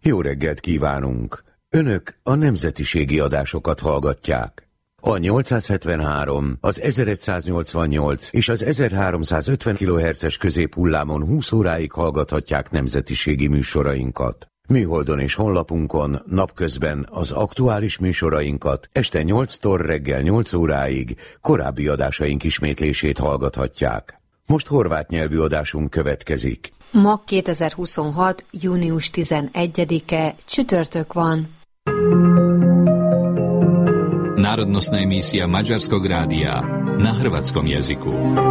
Jó reggelt kívánunk! Önök a nemzetiségi adásokat hallgatják. A 873, az 1188 és az 1350 kHz-es középhullámon 20 óráig hallgathatják nemzetiségi műsorainkat. Műholdon és honlapunkon napközben az aktuális műsorainkat, este 8-tól reggel 8 óráig korábbi adásaink ismétlését hallgathatják. Most horvát nyelvű adásunk következik. Ma 2026. június 11-e, četvrtak van. Narodnosna emisija Mađarskog radija na hrvatskom jeziku.